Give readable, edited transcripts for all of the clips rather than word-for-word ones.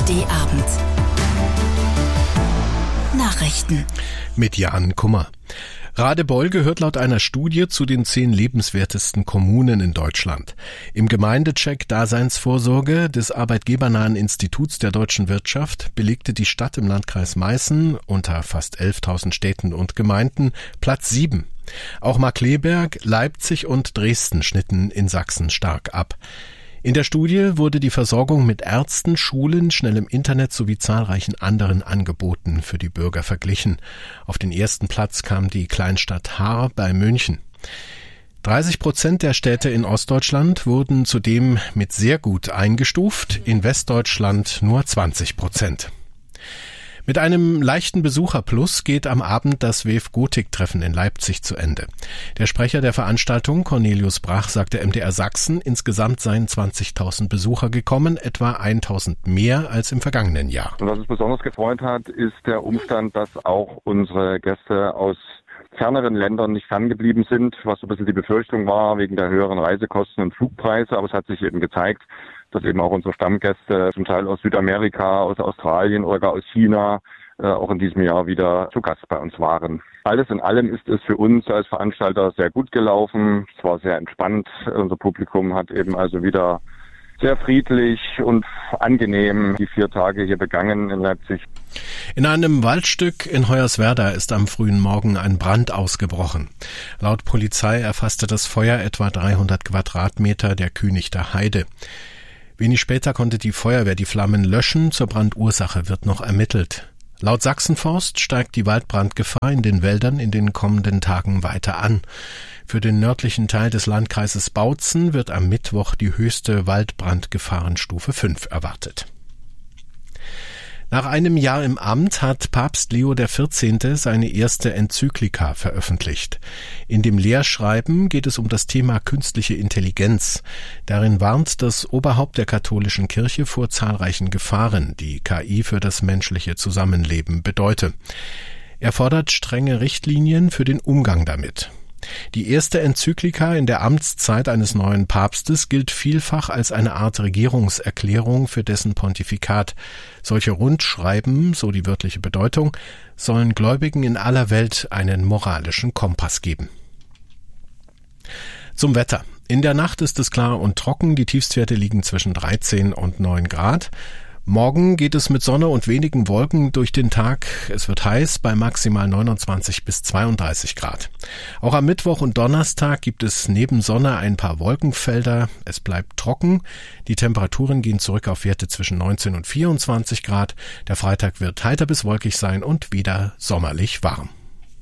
ARD-Abend. Nachrichten. Mit Jan Kummer. Radebeul gehört laut einer Studie zu den 10 lebenswertesten Kommunen in Deutschland. Im Gemeindecheck Daseinsvorsorge des Arbeitgebernahen Instituts der deutschen Wirtschaft belegte die Stadt im Landkreis Meißen unter fast 11.000 Städten und Gemeinden Platz 7. Auch Markkleeberg, Leipzig und Dresden schnitten in Sachsen stark ab. In der Studie wurde die Versorgung mit Ärzten, Schulen, schnellem Internet sowie zahlreichen anderen Angeboten für die Bürger verglichen. Auf den ersten Platz kam die Kleinstadt Haar bei München. 30% der Städte in Ostdeutschland wurden zudem mit sehr gut eingestuft, in Westdeutschland nur 20%. Mit einem leichten Besucherplus geht am Abend das WEF-Gotik-Treffen in Leipzig zu Ende. Der Sprecher der Veranstaltung, Cornelius Brach, sagte MDR Sachsen, insgesamt seien 20.000 Besucher gekommen, etwa 1.000 mehr als im vergangenen Jahr. Und was uns besonders gefreut hat, ist der Umstand, dass auch unsere Gäste aus ferneren Ländern nicht ferngeblieben sind, was so ein bisschen die Befürchtung war wegen der höheren Reisekosten und Flugpreise. Aber es hat sich eben gezeigt, dass eben auch unsere Stammgäste zum Teil aus Südamerika, aus Australien oder gar aus China auch in diesem Jahr wieder zu Gast bei uns waren. Alles in allem ist es für uns als Veranstalter sehr gut gelaufen. Es war sehr entspannt. Unser Publikum hat eben also wieder sehr friedlich und angenehm die 4 Tage hier begangen in Leipzig. In einem Waldstück in Hoyerswerda ist am frühen Morgen ein Brand ausgebrochen. Laut Polizei erfasste das Feuer etwa 300 Quadratmeter der Künichter Heide. Wenig später konnte die Feuerwehr die Flammen löschen. Zur Brandursache wird noch ermittelt. Laut Sachsenforst steigt die Waldbrandgefahr in den Wäldern in den kommenden Tagen weiter an. Für den nördlichen Teil des Landkreises Bautzen wird am Mittwoch die höchste Waldbrandgefahrenstufe 5 erwartet. Nach einem Jahr im Amt hat Papst Leo XIV. Seine erste Enzyklika veröffentlicht. In dem Lehrschreiben geht es um das Thema künstliche Intelligenz. Darin warnt das Oberhaupt der katholischen Kirche vor zahlreichen Gefahren, die KI für das menschliche Zusammenleben bedeute. Er fordert strenge Richtlinien für den Umgang damit. Die erste Enzyklika in der Amtszeit eines neuen Papstes gilt vielfach als eine Art Regierungserklärung für dessen Pontifikat. Solche Rundschreiben, so die wörtliche Bedeutung, sollen Gläubigen in aller Welt einen moralischen Kompass geben. Zum Wetter. In der Nacht ist es klar und trocken, die Tiefstwerte liegen zwischen 13 und 9 Grad. Morgen geht es mit Sonne und wenigen Wolken durch den Tag. Es wird heiß bei maximal 29 bis 32 Grad. Auch am Mittwoch und Donnerstag gibt es neben Sonne ein paar Wolkenfelder. Es bleibt trocken. Die Temperaturen gehen zurück auf Werte zwischen 19 und 24 Grad. Der Freitag wird heiter bis wolkig sein und wieder sommerlich warm.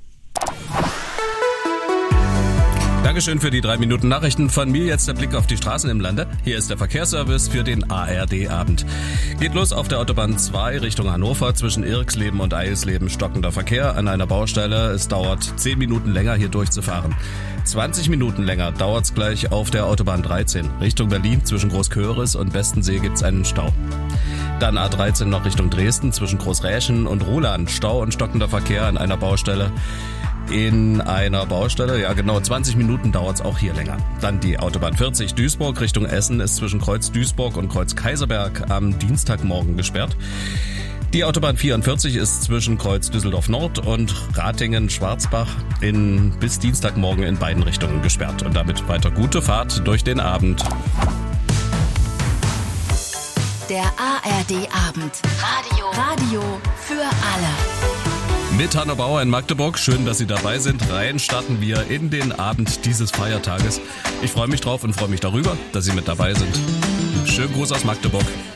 Dankeschön für die 3 Minuten Nachrichten. Von mir jetzt der Blick auf die Straßen im Lande. Hier ist der Verkehrsservice für den ARD-Abend. Geht los auf der Autobahn 2 Richtung Hannover zwischen Irxleben und Eisleben. Stockender Verkehr an einer Baustelle. Es dauert 10 Minuten länger, hier durchzufahren. 20 Minuten länger dauert's gleich auf der Autobahn 13. Richtung Berlin zwischen Großköris und Bestensee gibt's einen Stau. Dann A13 noch Richtung Dresden zwischen Großräschen und Roland. Stau und stockender Verkehr an einer Baustelle. Ja genau, 20 Minuten dauert's auch hier länger. Dann die Autobahn 40 Duisburg Richtung Essen ist zwischen Kreuz Duisburg und Kreuz Kaiserberg am Dienstagmorgen gesperrt. Die Autobahn 44 ist zwischen Kreuz Düsseldorf Nord und Ratingen-Schwarzbach bis Dienstagmorgen in beiden Richtungen gesperrt. Und damit weiter gute Fahrt durch den Abend. Der ARD-Abend. Radio für alle. Mit Hanna Bauer in Magdeburg. Schön, dass Sie dabei sind. Rein starten wir in den Abend dieses Feiertages. Ich freue mich drauf und freue mich darüber, dass Sie mit dabei sind. Schönen Gruß aus Magdeburg.